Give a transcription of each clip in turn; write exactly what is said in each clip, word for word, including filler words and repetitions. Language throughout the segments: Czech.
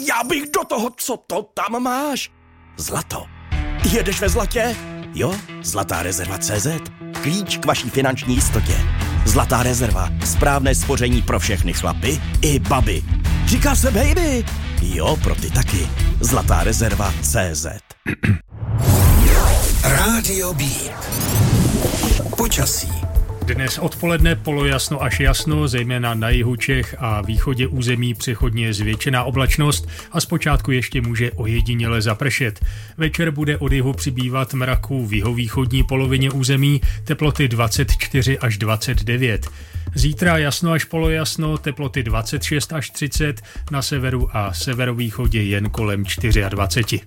Já bych do toho, co to tam máš? Zlato. Jedeš ve zlatě? Jo, Zlatá rezerva tečka cé zet. Klíč k vaší finanční jistotě. Zlatá rezerva. Správné spoření pro všechny chlapy i baby. Říká se baby. Jo, pro ty taky. Zlatá rezerva tečka cé zet. Rádio Beat. Počasí. Dnes odpoledne polojasno až jasno, zejména na jihu Čech a východě území přechodně zvětšená oblačnost a zpočátku ještě může ojediněle zapršet. Večer bude od jihu přibývat mraků v jihovýchodní polovině území, teploty dvacet čtyři až dvacet devět. Zítra jasno až polojasno, teploty dvacet šest až třicet, na severu a severovýchodě jen kolem dvacet čtyři.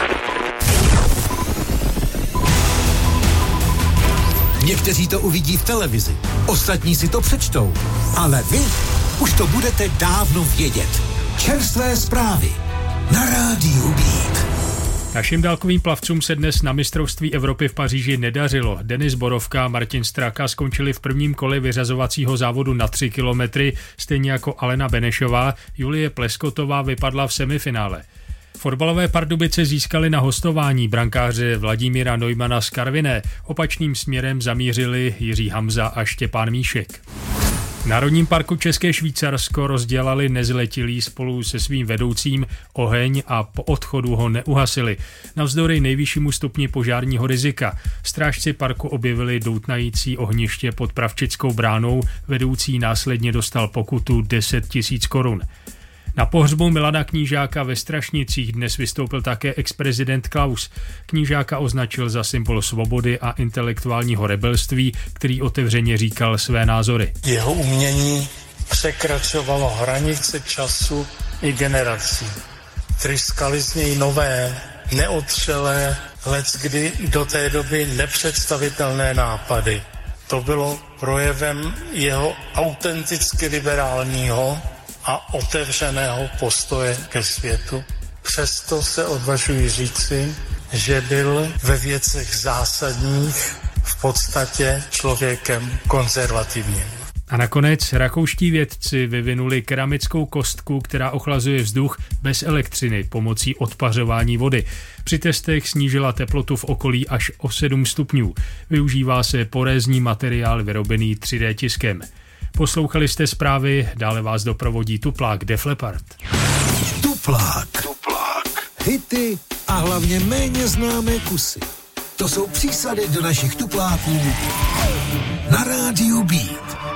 Někteří to uvidí v televizi, ostatní si to přečtou, ale vy už to budete dávno vědět. Čerstvé zprávy na Rádiu Beat. Našim dálkovým plavcům se dnes na mistrovství Evropy v Paříži nedařilo. Denis Borovka a Martin Straka skončili v prvním kole vyřazovacího závodu na tři kilometry, stejně jako Alena Benešová. Julie Pleskotová vypadla v semifinále. Fotbalové Pardubice získali na hostování brankáře Vladimíra Neumana z Karviné. Opačným směrem zamířili Jiří Hamza a Štěpán Míšek. V Národním parku České Švýcarsko rozdělali nezletilí spolu se svým vedoucím oheň a po odchodu ho neuhasili. Navzdory nejvyššímu stupni požárního rizika. Strážci parku objevili doutnající ohniště pod Pravčickou bránou, vedoucí následně dostal pokutu deset tisíc korun. Na pohřbu Milana Knížáka ve Strašnicích dnes vystoupil také ex-prezident Klaus. Knížáka označil za symbol svobody a intelektuálního rebelství, který otevřeně říkal své názory. Jeho umění překračovalo hranice času i generací. Tryskaly z něj nové, neotřelé, leckdy do té doby nepředstavitelné nápady. To bylo projevem jeho autenticky liberálního a otevřeného postoje ke světu. Přesto se odvažuji říci, že byl ve věcech zásadních v podstatě člověkem konzervativním. A nakonec rakouští vědci vyvinuli keramickou kostku, která ochlazuje vzduch bez elektřiny pomocí odpařování vody. Při testech snížila teplotu v okolí až o sedm stupňů. Využívá se porézní materiál vyrobený tři dé tiskem. Poslouchali jste zprávy, dále vás doprovodí Tuplák Def Leppard. Tuplák. Tuplák. Hity a hlavně méně známé kusy. To jsou přísady do našich tupláků na Rádiu Beat.